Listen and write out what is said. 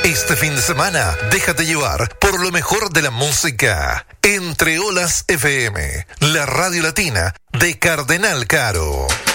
Este fin de semana, déjate llevar por lo mejor de la música. Entre Olas FM, la radio latina de Cardenal Caro.